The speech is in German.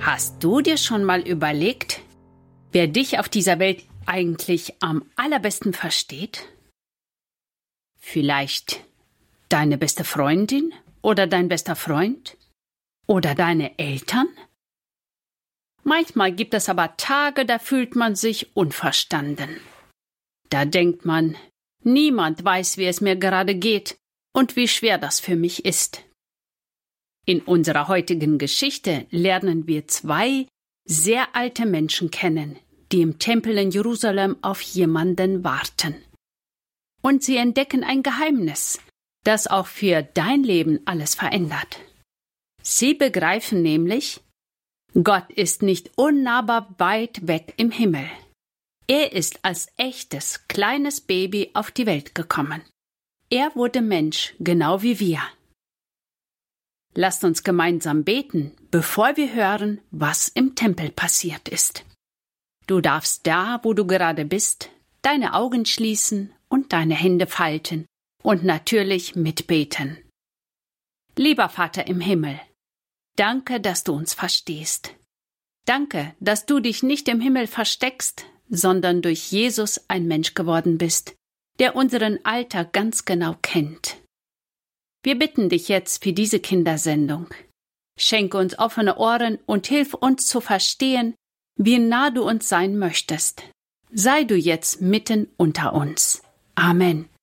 Hast du dir schon mal überlegt, wer dich auf dieser Welt eigentlich am allerbesten versteht? Vielleicht deine beste Freundin oder dein bester Freund? Oder deine Eltern? Manchmal gibt es aber Tage, da fühlt man sich unverstanden. Da denkt man, niemand weiß, wie es mir gerade geht und wie schwer das für mich ist. In unserer heutigen Geschichte lernen wir 2 sehr alte Menschen kennen, die im Tempel in Jerusalem auf jemanden warten. Und sie entdecken ein Geheimnis, das auch für dein Leben alles verändert. Sie begreifen nämlich, Gott ist nicht unnahbar weit weg im Himmel. Er ist als echtes, kleines Baby auf die Welt gekommen. Er wurde Mensch, genau wie wir. Lasst uns gemeinsam beten, bevor wir hören, was im Tempel passiert ist. Du darfst da, wo du gerade bist, deine Augen schließen und deine Hände falten und natürlich mitbeten. Lieber Vater im Himmel, danke, dass du uns verstehst. Danke, dass du dich nicht im Himmel versteckst, sondern durch Jesus ein Mensch geworden bist, der unseren Alltag ganz genau kennt. Wir bitten dich jetzt für diese Kindersendung. Schenke uns offene Ohren und hilf uns zu verstehen, wie nah du uns sein möchtest. Sei du jetzt mitten unter uns. Amen.